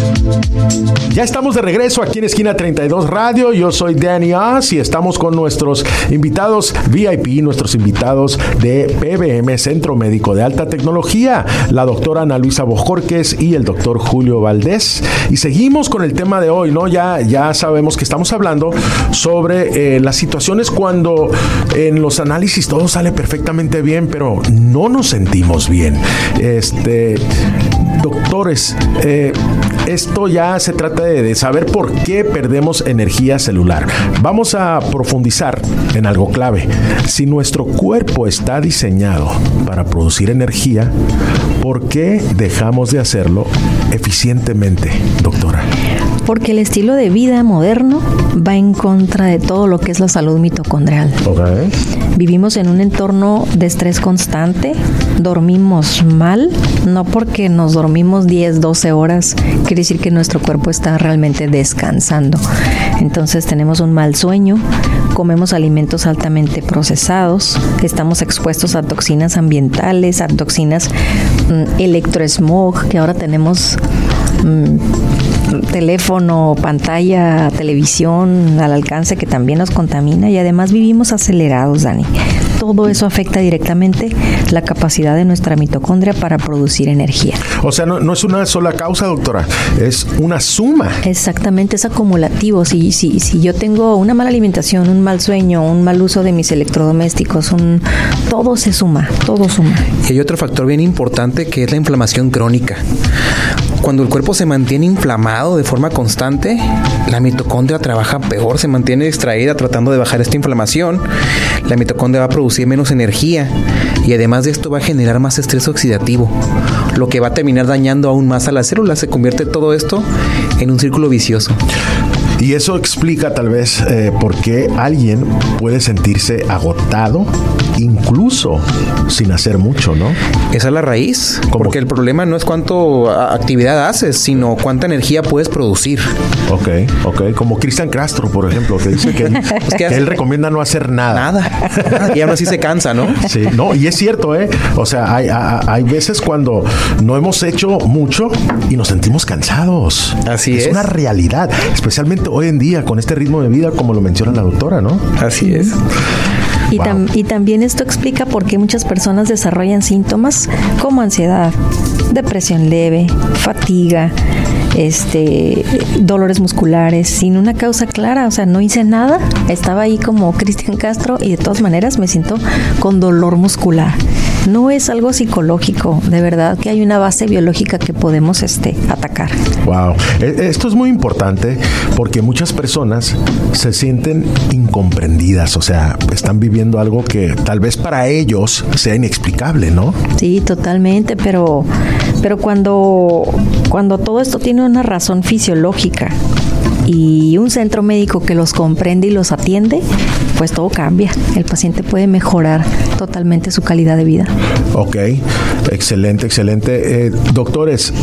Ya estamos de regreso aquí en Esquina 32 Radio. Yo soy Danny Oz y estamos con nuestros invitados VIP, nuestros invitados de PBM, Centro Médico de Alta Tecnología, la doctora Ana Luisa Bojorquez y el doctor Julio Valdés. Y seguimos con el tema de hoy, ¿no? Ya sabemos que estamos hablando sobre las situaciones cuando en los análisis todo sale perfectamente bien, pero no nos sentimos bien. Doctores, esto ya se trata de saber por qué perdemos energía celular. Vamos a profundizar en algo clave. Si nuestro cuerpo está diseñado para producir energía, ¿por qué dejamos de hacerlo eficientemente, doctora? Porque el estilo de vida moderno va en contra de todo lo que es la salud mitocondrial. Okay. Vivimos en un entorno de estrés constante, dormimos mal, no porque nos dormimos 10, 12 horas, quiere decir que nuestro cuerpo está realmente descansando. Entonces tenemos un mal sueño, comemos alimentos altamente procesados, estamos expuestos a toxinas ambientales, a toxinas electrosmog, que ahora tenemos teléfono, pantalla, televisión al alcance que también nos contamina, y además vivimos acelerados, Dani. Todo eso afecta directamente la capacidad de nuestra mitocondria para producir energía. O sea, no es una sola causa, doctora, es una suma. Exactamente, es acumulativo. Si yo tengo una mala alimentación, un mal sueño, un mal uso de mis electrodomésticos, todo se suma, todo suma. Y hay otro factor bien importante que es la inflamación crónica. Cuando el cuerpo se mantiene inflamado de forma constante, la mitocondria trabaja peor, se mantiene distraída tratando de bajar esta inflamación. La mitocondria va a producir menos energía y además de esto va a generar más estrés oxidativo, lo que va a terminar dañando aún más a las células. Se convierte todo esto en un círculo vicioso. Y eso explica tal vez por qué alguien puede sentirse agotado, incluso sin hacer mucho, ¿no? Esa es la raíz, porque el problema no es cuánto actividad haces, sino cuánta energía puedes producir. Ok. Como Cristian Castro, por ejemplo, que dice que él recomienda no hacer nada. Nada. Y aún así se cansa, ¿no? Sí, no, y es cierto, ¿eh? O sea, hay veces cuando no hemos hecho mucho y nos sentimos cansados. Así es. Es una realidad, especialmente hoy en día con este ritmo de vida, como lo menciona la doctora, ¿no? Así es. Y también esto explica por qué muchas personas desarrollan síntomas como ansiedad, depresión leve, fatiga, dolores musculares, sin una causa clara. O sea, no hice nada, estaba ahí como Cristian Castro y de todas maneras me siento con dolor muscular. No es algo psicológico, de verdad que hay una base biológica que podemos atacar. Wow, esto es muy importante porque muchas personas se sienten incomprendidas, o sea, están viviendo algo que tal vez para ellos sea inexplicable, ¿no? Sí, totalmente, pero cuando todo esto tiene una razón fisiológica y un centro médico que los comprende y los atiende, pues todo cambia. El paciente puede mejorar totalmente su calidad de vida. Ok, excelente. Doctores,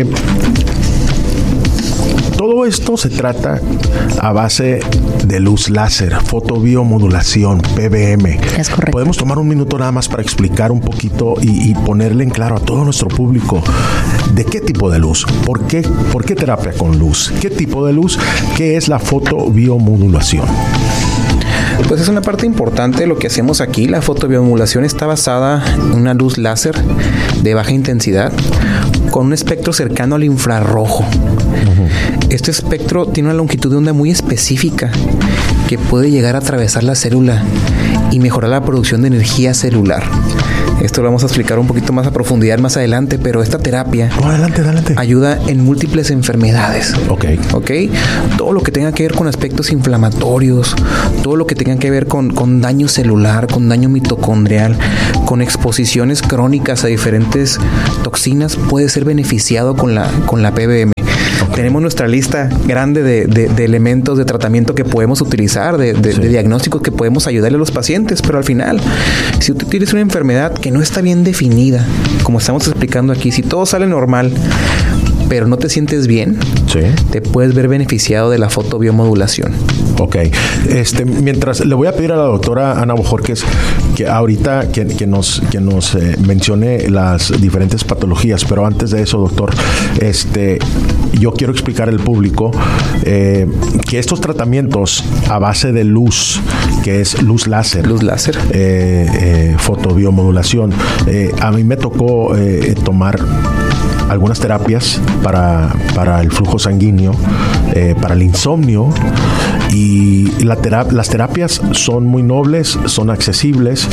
todo esto se trata a base de luz láser, fotobiomodulación, PBM. Es correcto. Podemos tomar un minuto nada más para explicar un poquito y ponerle en claro a todo nuestro público de qué tipo de luz, por qué terapia con luz, qué tipo de luz, qué es la fotobiomodulación. Pues es una parte importante de lo que hacemos aquí. La fotobiomodulación está basada en una luz láser de baja intensidad con un espectro cercano al infrarrojo. Este espectro tiene una longitud de onda muy específica que puede llegar a atravesar la célula y mejorar la producción de energía celular. Esto lo vamos a explicar un poquito más a profundidad más adelante, pero esta terapia adelante. ayuda en múltiples enfermedades. Ok. Todo lo que tenga que ver con aspectos inflamatorios, todo lo que tenga que ver con daño celular, con daño mitocondrial, con exposiciones crónicas a diferentes toxinas, puede ser beneficiado con la PBM. Tenemos nuestra lista grande de elementos de tratamiento que podemos utilizar, de diagnósticos que podemos ayudarle a los pacientes, pero al final, si tú tienes una enfermedad que no está bien definida, como estamos explicando aquí, si todo sale normal, pero no te sientes bien, sí, te puedes ver beneficiado de la fotobiomodulación. Ok. Mientras le voy a pedir a la doctora Ana Bojorquez que ahorita que nos mencione las diferentes patologías, pero antes de eso, doctor, yo quiero explicar al público que estos tratamientos a base de luz, que es luz láser, fotobiomodulación, a mí me tocó tomar algunas terapias para el flujo sanguíneo, para el insomnio, y las terapias son muy nobles, son accesibles,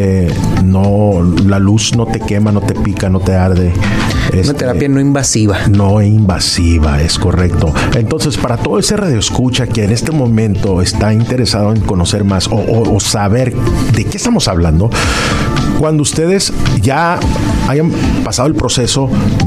la luz no te quema, no te pica, no te arde. Una terapia no invasiva. No invasiva, es correcto. Entonces, para todo ese radioescucha que en este momento está interesado en conocer más o saber de qué estamos hablando, cuando ustedes ya hayan pasado el proceso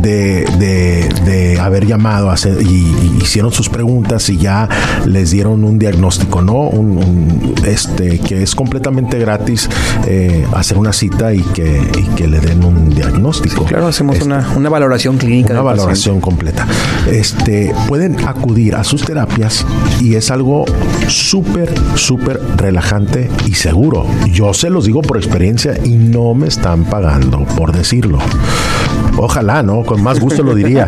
de haber llamado y hicieron sus preguntas y ya les dieron un diagnóstico, ¿no? Que es completamente gratis, hacer una cita y que le den un diagnóstico. Sí, claro, hacemos una valoración clínica. Una valoración completa. Pueden acudir a sus terapias y es algo súper, súper relajante y seguro. Yo se los digo por experiencia y no me están pagando por decirlo. Ojalá, ¿no? Con más gusto lo diría.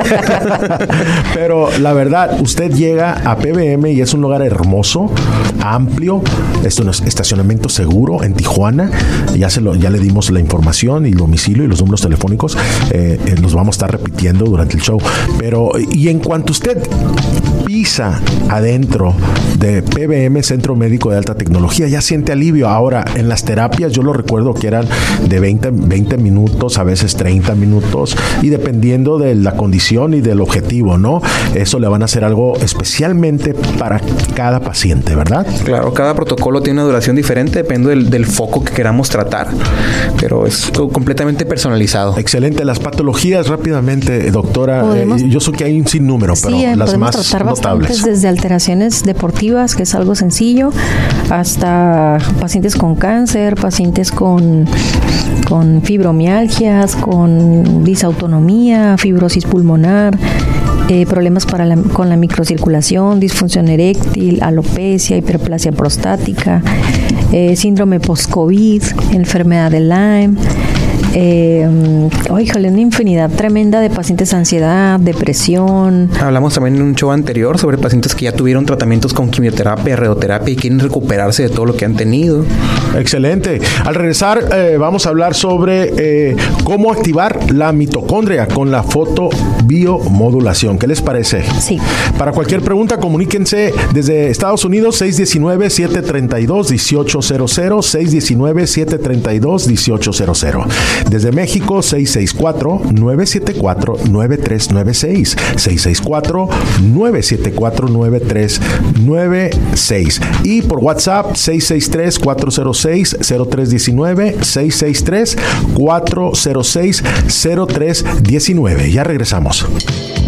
Pero la verdad, usted llega a PBM y es un lugar hermoso, amplio, es un estacionamiento seguro en Tijuana. Ya le dimos la información y el domicilio y los números telefónicos. Los vamos a estar repitiendo durante el show. Y en cuanto usted pisa adentro de PBM, Centro Médico de Alta Tecnología, ya siente alivio. Ahora, en las terapias, yo lo recuerdo que eran de 20 minutos, a veces 30 minutos, y dependiendo de la condición y del objetivo, ¿no? Eso le van a hacer algo especialmente para cada paciente, ¿verdad? Claro, cada protocolo tiene una duración diferente, depende del foco que queramos tratar, pero es completamente personalizado. Excelente. Las patologías, rápidamente, doctora, yo sé que hay un sinnúmero, pero las más notables. Desde alteraciones deportivas, que es algo sencillo, hasta pacientes con cáncer, pacientes con fibromialgias, con disautonomía, fibrosis pulmonar, problemas con la microcirculación, disfunción eréctil, alopecia, hiperplasia prostática, síndrome post-COVID, enfermedad de Lyme. Una infinidad tremenda de pacientes de ansiedad, depresión. Hablamos también en un show anterior sobre pacientes que ya tuvieron tratamientos con quimioterapia, radioterapia y quieren recuperarse de todo lo que han tenido. Excelente. Al regresar vamos a hablar sobre cómo activar la mitocondria con la fotobiomodulación. ¿Qué les parece? Sí. Para cualquier pregunta, comuníquense desde Estados Unidos, 619-732-1800, 619-732-1800. Desde México, 664-974-9396. 664-974-9396. Y por WhatsApp, 663-406-0319. 663-406-0319. Ya regresamos.